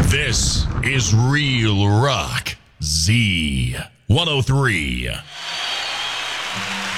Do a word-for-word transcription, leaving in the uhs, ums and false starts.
This is Real Rock Z one oh three.